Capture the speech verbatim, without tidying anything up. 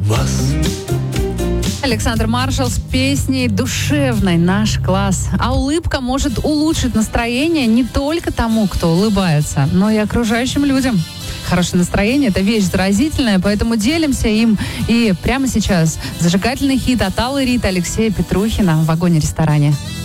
вас. Александр Маршал с песней душевной «Наш класс». А улыбка может улучшить настроение не только тому, кто улыбается, но и окружающим людям. Хорошее настроение – это вещь заразительная, поэтому делимся им. И прямо сейчас зажигательный хит от Аллы Рит, Алексея Петрухина в вагоне-ресторане.